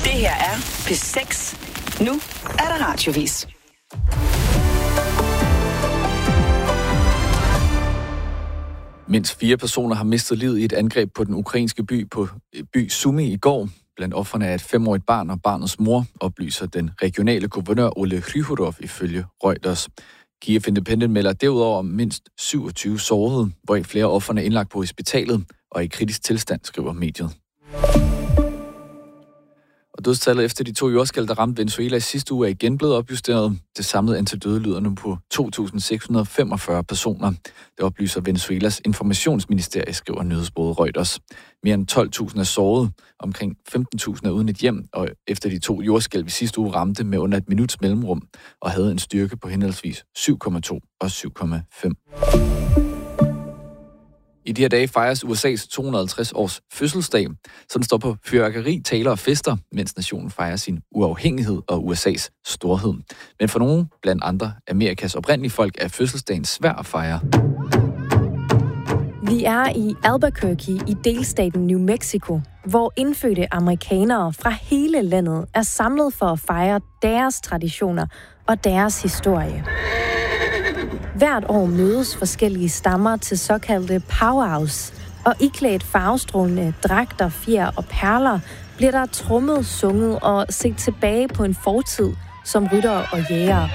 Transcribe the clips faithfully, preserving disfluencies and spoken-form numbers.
Det her er P seks. Nu er der radiovis. Mindst fire personer har mistet livet i et angreb på den ukrainske by på by Sumy i går. Blandt ofrene er et femårigt barn og barnets mor, oplyser den regionale guvernør Ole Kryhorov ifølge Reuters. Kiev Independent melder derudover om mindst syvogtyve sårede, hvor flere af ofrene er indlagt på hospitalet og i kritisk tilstand, skriver mediet. Og dødstallet efter de to jordskælv, der ramte Venezuela i sidste uge, er igen blevet opjusteret. Det samlede antal døde lyder nu på to tusind seks hundrede femogfyrre personer. Det oplyser Venezuelas informationsministerie, skriver nyhedsbureauet Reuters. Mere end tolv tusind er såret, omkring femten tusind er uden et hjem, og efter de to jordskælv i sidste uge ramte med under et minuts mellemrum, og havde en styrke på henholdsvis syv komma to og syv komma fem. I de her dage fejres U S A's to hundrede og halvtreds års fødselsdag, som står på fyrværkeri, taler og fester, mens nationen fejrer sin uafhængighed og U S A's storhed. Men for nogen, blandt andre Amerikas oprindelige folk, er fødselsdagen svær at fejre. Vi er i Albuquerque i delstaten New Mexico, hvor indfødte amerikanere fra hele landet er samlet for at fejre deres traditioner og deres historie. Hvert år mødes forskellige stammer til såkaldte powwows, og iklædt farvestrålende dragter, fjer og perler bliver der trommet, sunget og set tilbage på en fortid som ryttere og jægere.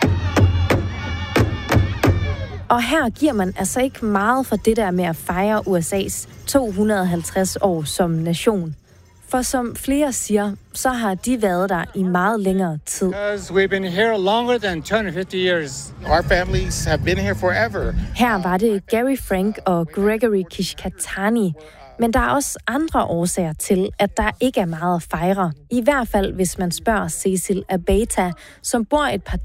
Og her giver man altså ikke meget for det der med at fejre U S A's to hundrede og halvtreds år som nation. For som flere siger, så har de været der i meget længere tid. We've been here longer than two hundred fifty years. Our families have been here forever. Her var det Gary Frank og Gregory Kishkatani. Men der er også andre årsager til, at der ikke er meget at fejre. I hvert fald, hvis man spørger Cecil Abeta, som bor et par